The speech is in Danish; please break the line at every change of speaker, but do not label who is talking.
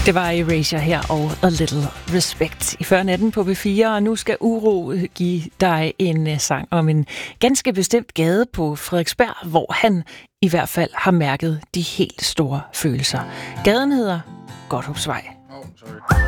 Det var Erasure her og A Little Respect i før natten på B4, og nu skal Uro give dig en sang om en ganske bestemt gade på Frederiksberg, hvor han i hvert fald har mærket de helt store følelser. Gaden hedder Godthåbsvej.